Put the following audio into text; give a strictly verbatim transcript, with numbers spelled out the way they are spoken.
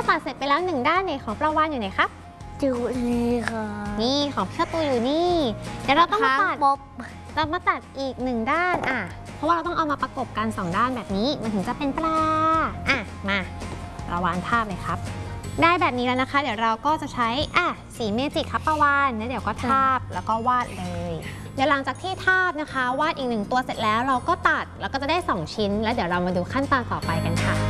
ตัดเสร็จไปแล้วหนึ่งด้านเนี่ยของปลาวานอยู่ไหนครับอยู่นี่ค่ะนี่ของพี่ตูอยู่นี่เดี๋ยวเราต้องมาตัดบ๊อบเรามาตัดอีกหนึ่งด้านอ่ะเพราะว่าเราต้องเอามาประกบกันสองด้านแบบนี้มันถึงจะเป็นปลาอ่ะมาเราวานภาพเลยครับได้แบบนี้แล้วนะคะเดี๋ยวเราก็จะใช้อ่ะสีเมจิกครับปลาวานแล้วเดี๋ยวก็ทาบแล้วก็วาดเลยเดี๋ยวหลังจากที่ทาบนะคะวาดอีกหนึ่งตัวเสร็จแล้วเราก็ตัดแล้วก็จะได้สองชิ้นแล้วเดี๋ยวเรามาดูขั้นตอนต่อไปกันค่ะ